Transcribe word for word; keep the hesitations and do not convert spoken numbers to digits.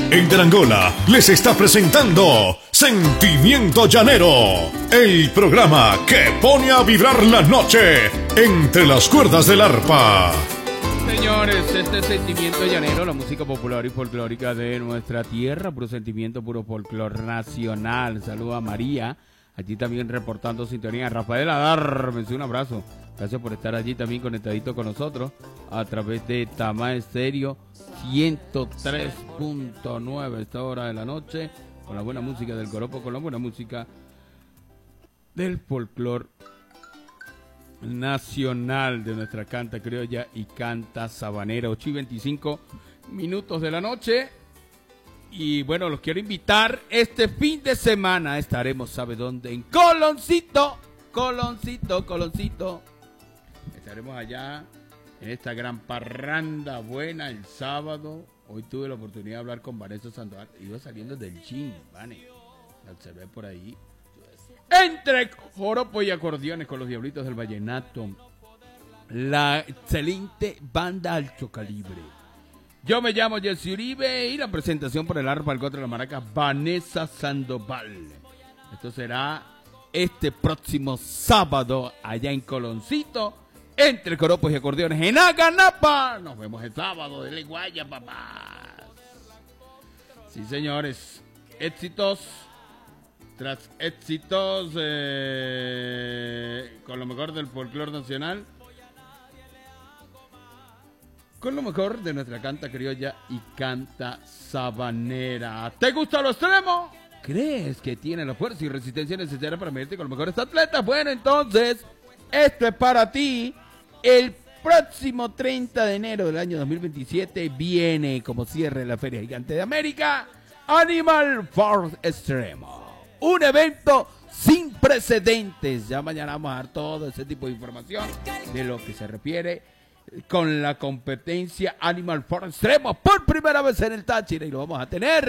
Angola les está presentando Sentimiento Llanero, el programa que pone a vibrar la noche entre las cuerdas del arpa. Señores, este es Sentimiento Llanero, la música popular y folclórica de nuestra tierra, puro sentimiento, puro folclor nacional. Saludo a María, allí también reportando sintonía. Rafael Adarme, un abrazo. Gracias por estar allí también conectadito con nosotros a través de Tama Estéreo ciento tres punto nueve a esta hora de la noche, con la buena música del Coropo, con la buena música del folclor nacional de nuestra canta criolla y canta sabanera. Ocho y veinticinco minutos de la noche. Y bueno, los quiero invitar este fin de semana. Estaremos, ¿sabe dónde? En Coloncito, Coloncito, Coloncito. Estaremos allá en esta gran parranda buena el sábado. Hoy tuve la oportunidad de hablar con Vanessa Sandoval. Iba saliendo del gym, Vane. La observé por ahí. Entre joropo y acordeones con los Diablitos del Vallenato. La excelente banda Alto Calibre. Yo me llamo Jesse Uribe y la presentación por el arpa, el cuatro de la maraca, Vanessa Sandoval. Esto será este próximo sábado allá en Coloncito, entre coropos y acordeones en Aganapa. Nos vemos el sábado de Leguaya, papás. Sí, señores. Éxitos. Tras éxitos eh, con lo mejor del folclor nacional, con lo mejor de nuestra canta criolla y canta sabanera. ¿Te gusta lo extremo? ¿Crees que tiene la fuerza y resistencia necesaria para medirte con los mejores atletas? Bueno, entonces, esto es para ti. El próximo treinta de enero del año dos mil veintisiete viene como cierre de la Feria Gigante de América Animal Farm Extremo. Un evento sin precedentes. Ya mañana vamos a dar todo ese tipo de información de lo que se refiere con la competencia Animal Farm Extremo por primera vez en el Táchira, y lo vamos a tener